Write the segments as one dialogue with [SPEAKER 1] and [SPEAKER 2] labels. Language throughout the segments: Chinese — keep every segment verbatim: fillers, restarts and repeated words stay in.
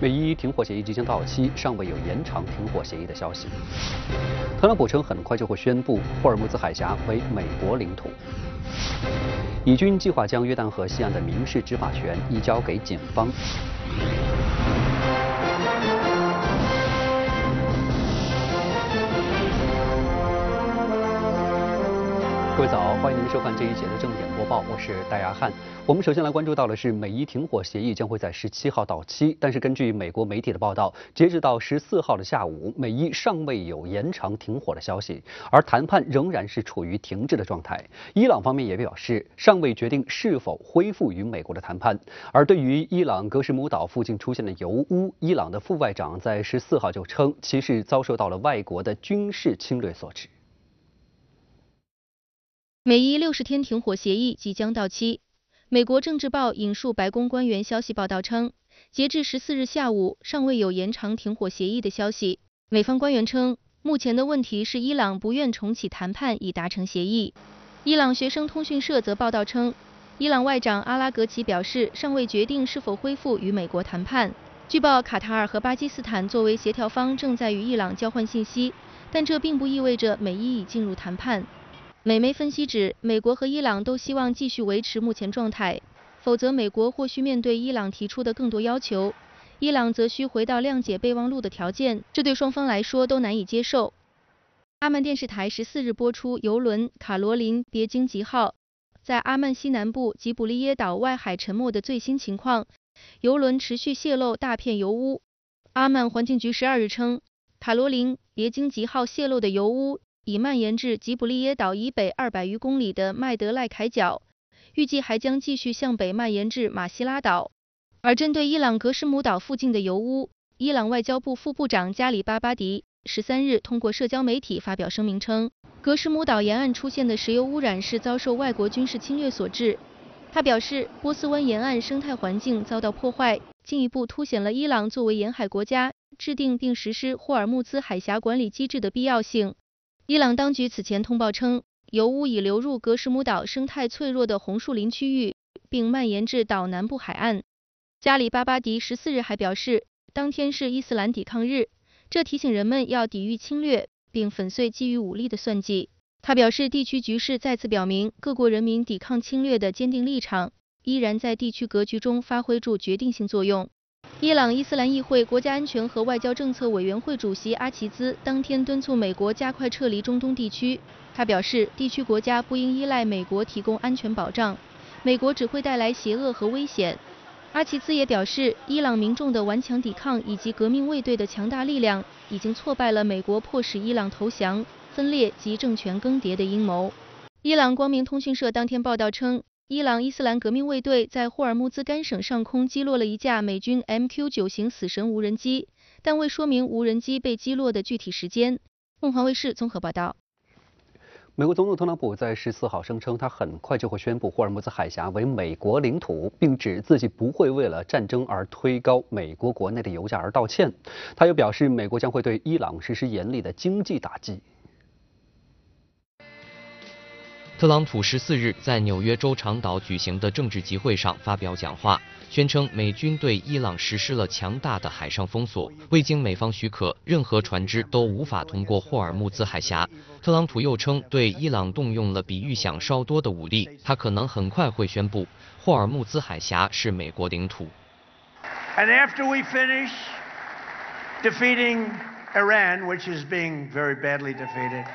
[SPEAKER 1] 美伊停火协议即将到期，尚未有延长停火协议的消息。特朗普称很快就会宣布霍尔木兹海峡为美国领土。以军计划将约旦河西岸的民事执法权移交给警方。各位早，欢迎您收看这一节的正点播报，我是戴亚汉。我们首先来关注到的是，美伊停火协议将会在十七号到期，但是根据美国媒体的报道，截止到十四号的下午，美伊尚未有延长停火的消息，而谈判仍然是处于停滞的状态。伊朗方面也表示，尚未决定是否恢复与美国的谈判。而对于伊朗格什姆岛附近出现的油污，伊朗的副外长在十四号就称，其是遭受到了外国的军事侵略所致。
[SPEAKER 2] 美伊六十天停火协议即将到期。美国政治报引述白宫官员消息报道称，截至十四日下午，尚未有延长停火协议的消息。美方官员称，目前的问题是伊朗不愿重启谈判以达成协议。伊朗学生通讯社则报道称，伊朗外长阿拉格齐表示，尚未决定是否恢复与美国谈判。据报，卡塔尔和巴基斯坦作为协调方正在与伊朗交换信息，但这并不意味着美伊已进入谈判。美媒分析指，美国和伊朗都希望继续维持目前状态，否则美国或需面对伊朗提出的更多要求，伊朗则需回到谅解备忘录的条件，这对双方来说都难以接受。阿曼电视台十四日播出邮轮卡罗琳别经吉号在阿曼西南部吉卜利耶岛外海沉没的最新情况，邮轮持续泄漏大片油污。阿曼环境局十二日称，卡罗琳别经吉号泄漏的油污已蔓延至吉卜利耶岛以北二百余公里的麦德赖凯角，预计还将继续向北蔓延至马希拉岛。而针对伊朗格什姆岛附近的油污，伊朗外交部副部长加里巴巴迪十三日通过社交媒体发表声明称，格什姆岛沿岸出现的石油污染是遭受外国军事侵略所致。他表示，波斯湾沿岸生态环境遭到破坏，进一步凸显了伊朗作为沿海国家制定并实施霍尔木兹海峡管理机制的必要性。伊朗当局此前通报称，油污已流入格什姆岛生态脆弱的红树林区域，并蔓延至岛南部海岸。加里巴巴迪十四日还表示，当天是伊斯兰抵抗日，这提醒人们要抵御侵略，并粉碎基于武力的算计。他表示，地区局势再次表明各国人民抵抗侵略的坚定立场，依然在地区格局中发挥出决定性作用。伊朗伊斯兰议会国家安全和外交政策委员会主席阿齐兹当天敦促美国加快撤离中东地区。他表示，地区国家不应依赖美国提供安全保障，美国只会带来邪恶和危险。阿齐兹也表示，伊朗民众的顽强抵抗以及革命卫队的强大力量，已经挫败了美国迫使伊朗投降、分裂及政权更迭的阴谋。伊朗光明通讯社当天报道称，伊朗伊斯兰革命卫队在霍尔木兹干省上空击落了一架美军 M Q 九 型死神无人机，但未说明无人机被击落的具体时间。凤凰卫视综合报道。
[SPEAKER 1] 美国总统特朗普在十四号声称，他很快就会宣布霍尔木兹海峡为美国领土，并指自己不会为了战争而推高美国国内的油价而道歉。他又表示，美国将会对伊朗实施严厉的经济打击。
[SPEAKER 3] 特朗普十四日在纽约州长岛举行的政治集会上发表讲话，宣称美军对伊朗实施了强大的海上封锁，未经美方许可，任何船只都无法通过霍尔木兹海峡。特朗普又称，对伊朗动用了比预想稍多的武力，他可能很快会宣布霍尔木兹海峡是美国领土。
[SPEAKER 4] And after we finish defeating Iran, which is being very badly defeated,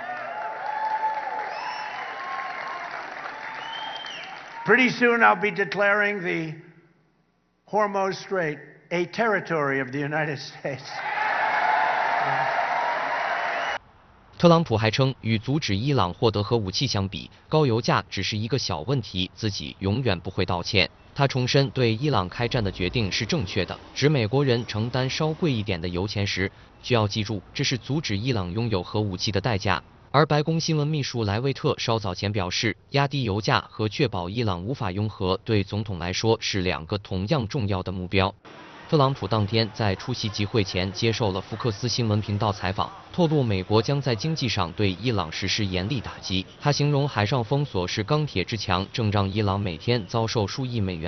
[SPEAKER 4] pretty soon I'll be declaring the Hormuz Strait a territory of the United States.
[SPEAKER 3] 特朗普还称，与阻止伊朗获得核武器相比，高油价只是一个小问题，自己永远不会道歉。他重申对伊朗开战的决定是正确的，指美国人承担稍贵一点的油钱时，需要记住，这是阻止伊朗拥有核武器的代价。而白宫新闻秘书莱维特稍早前表示，压低油价和确保伊朗无法拥核，对总统来说是两个同样重要的目标。特朗普当天在出席集会前接受了福克斯新闻频道采访，透露美国将在经济上对伊朗实施严厉打击。他形容海上封锁是钢铁之墙，正让伊朗每天遭受数亿美元